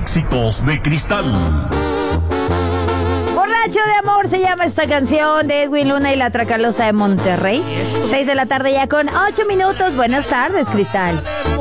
éxitos de Cristal. Borracho de amor se llama esta canción de Edwin Luna y la Tracalosa de Monterrey. 6 de la tarde ya con 8 minutos. Buenas tardes, Cristal.